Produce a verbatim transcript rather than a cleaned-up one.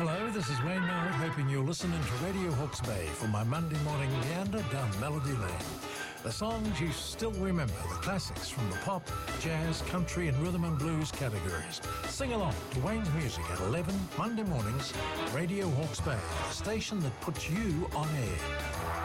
Hello, this is Wayne Merritt, hoping you're listening to Radio Hawke's Bay for my Monday morning meander down Melody Lane. The songs you still remember, the classics from the pop, jazz, country and rhythm and blues categories. Sing along to Wayne's Music at eleven Monday mornings, Radio Hawke's Bay, the station that puts you on air.